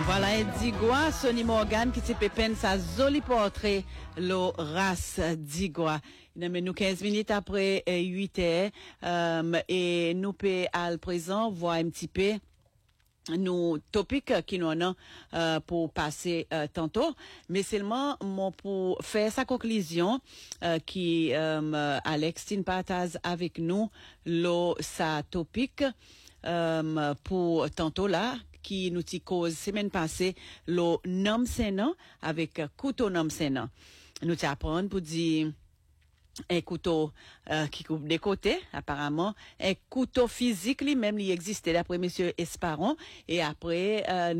Voilà, Digwa, Sonny Morgan, qui te peine sa joli portrait, le race Digwa. Nous 15 minutes après 8 heures, et nous peut à le présent voir un petit peu nous topic qui nous en pour passer tantôt, mais seulement pour faire sa conclusion qui Alex Tin partage avec nous sa topic pour tantôt là qui nous t'y cause semaine passée le nom sénat avec couteau nom sénat. Nous t'apprendre pour dire un couteau qui coupe des côtés, apparemment. Un couteau physique, lui-même, il existait d'après monsieur Esparon. Et après,